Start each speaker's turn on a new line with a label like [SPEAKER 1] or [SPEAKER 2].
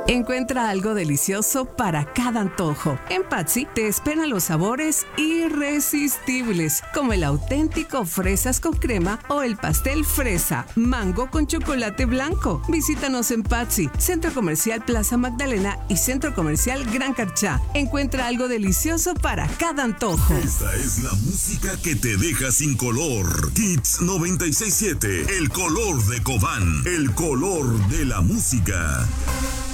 [SPEAKER 1] Encuentra algo delicioso para cada antojo. En Patsy te esperan los sabores irresistibles, como el auténtico fresas con crema o el pastel fresa, mango con chocolate blanco. Visítanos en Patsy, Centro Comercial Plaza Magdalena y Centro Comercial Gran Carchá. Encuentra algo delicioso para cada antojo.
[SPEAKER 2] Esta es la música que te deja sin color. Hits 96.7, el color de Cobán, el color de la música.